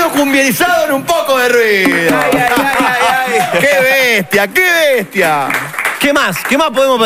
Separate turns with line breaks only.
ruido cumbierizado en un poco de ruido.
Ay.
¡Qué bestia, qué bestia!
¿Qué más? ¿Qué más podemos